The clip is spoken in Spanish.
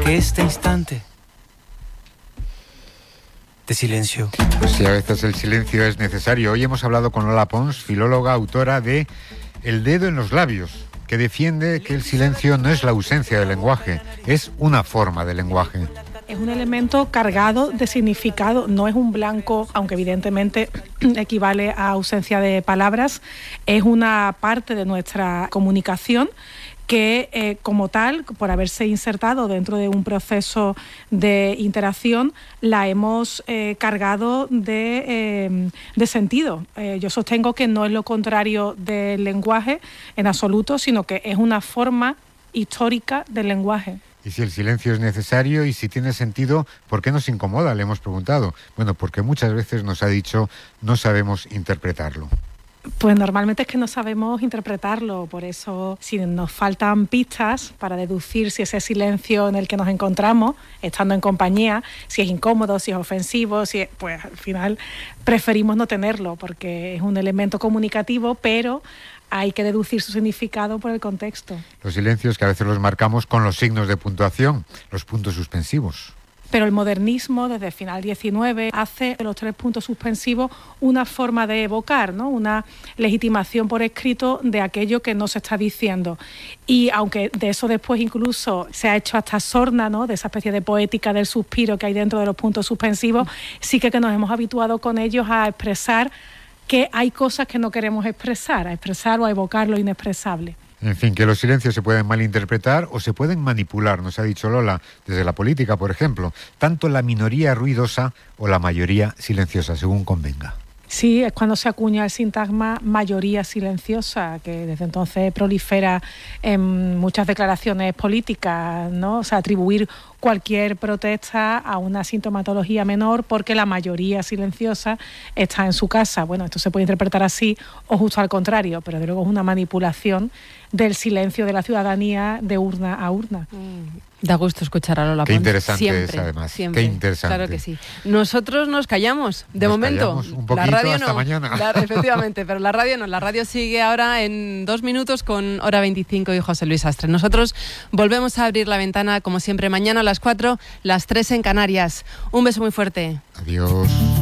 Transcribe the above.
que este instante de silencio. Pues sí, a veces el silencio es necesario. Hoy hemos hablado con Lola Pons, filóloga, autora de El dedo en los labios, que defiende que el silencio no es la ausencia del lenguaje, es una forma de lenguaje. Es un elemento cargado de significado, no es un blanco, aunque evidentemente equivale a ausencia de palabras, es una parte de nuestra comunicación que como tal, por haberse insertado dentro de un proceso de interacción, la hemos cargado de sentido. Yo sostengo que no es lo contrario del lenguaje en absoluto, sino que es una forma histórica del lenguaje. Y si el silencio es necesario y si tiene sentido, ¿por qué nos incomoda? Le hemos preguntado. Bueno, porque muchas veces nos ha dicho no sabemos interpretarlo. Pues normalmente es que no sabemos interpretarlo, por eso si nos faltan pistas para deducir si ese silencio en el que nos encontramos, estando en compañía, si es incómodo, si es ofensivo, pues al final preferimos no tenerlo porque es un elemento comunicativo, pero hay que deducir su significado por el contexto. Los silencios que a veces los marcamos con los signos de puntuación, los puntos suspensivos. Pero el modernismo, desde el final 19, hace de los 3 puntos suspensivos una forma de evocar, ¿no? Una legitimación por escrito de aquello que no se está diciendo. Y aunque de eso después incluso se ha hecho hasta sorna, ¿no? De esa especie de poética del suspiro que hay dentro de los puntos suspensivos, sí que nos hemos habituado con ellos a expresar que hay cosas que no queremos expresar, a expresar o a evocar lo inexpresable. En fin, que los silencios se pueden malinterpretar o se pueden manipular, nos ha dicho Lola, desde la política, por ejemplo, tanto la minoría ruidosa o la mayoría silenciosa, según convenga. Sí, es cuando se acuña el sintagma mayoría silenciosa, que desde entonces prolifera en muchas declaraciones políticas, ¿no? O sea, atribuir cualquier protesta a una sintomatología menor porque la mayoría silenciosa está en su casa. Bueno, esto se puede interpretar así o justo al contrario, pero de luego es una manipulación del silencio de la ciudadanía de urna a urna. Da gusto escuchar a Lola Pons. Qué interesante siempre, es, además. Siempre. Qué interesante. Claro que sí. Nosotros nos callamos, de momento. Callamos un poquito, la radio hasta no. mañana. Efectivamente, pero la radio no. La radio sigue ahora en 2 minutos con Hora 25 y José Luis Astre. Nosotros volvemos a abrir la ventana, como siempre, mañana a las 4, las 3 en Canarias. Un beso muy fuerte. Adiós.